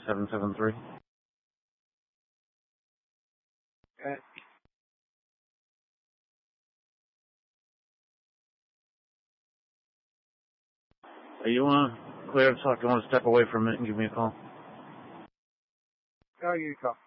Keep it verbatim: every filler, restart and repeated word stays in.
seven seven three. Okay. Hey, you want to clear to talk? You want to step away from it and give me a call? Go, you call.